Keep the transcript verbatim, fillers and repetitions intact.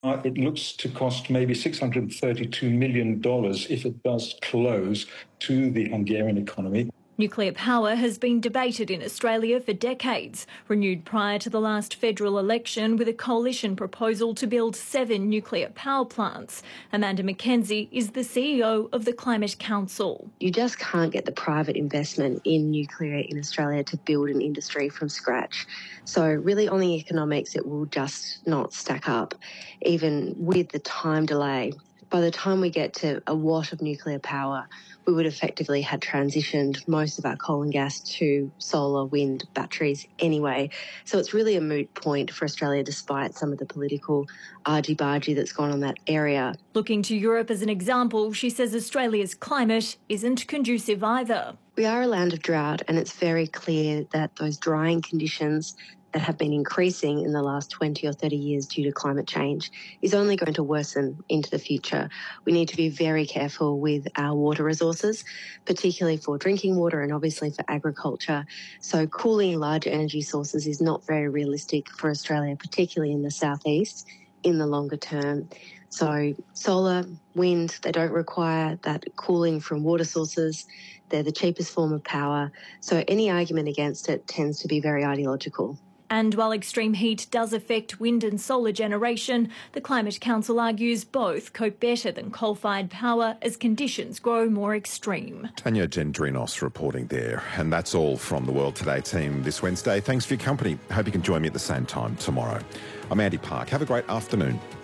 Uh, it looks to cost maybe six hundred thirty-two million dollars if it does close to the Hungarian economy. Nuclear power has been debated in Australia for decades, renewed prior to the last federal election with a coalition proposal to build seven nuclear power plants. Amanda McKenzie is the C E O of the Climate Council. You just can't get the private investment in nuclear in Australia to build an industry from scratch. So really on the economics, it will just not stack up, even with the time delay. By the time we get to a watt of nuclear power, we would effectively have transitioned most of our coal and gas to solar, wind, batteries anyway. So it's really a moot point for Australia, despite some of the political argy-bargy that's gone on that area. Looking to Europe as an example, she says Australia's climate isn't conducive either. We are a land of drought, and it's very clear that those drying conditions that have been increasing in the last twenty or thirty years due to climate change is only going to worsen into the future. We need to be very careful with our water resources, particularly for drinking water and obviously for agriculture. So cooling large energy sources is not very realistic for Australia, particularly in the southeast, in the longer term. So solar, wind, they don't require that cooling from water sources. They're the cheapest form of power. So any argument against it tends to be very ideological. And while extreme heat does affect wind and solar generation, the Climate Council argues both cope better than coal-fired power as conditions grow more extreme. Tanya Gendrinos reporting there. And that's all from the World Today team this Wednesday. Thanks for your company. Hope you can join me at the same time tomorrow. I'm Andy Park. Have a great afternoon.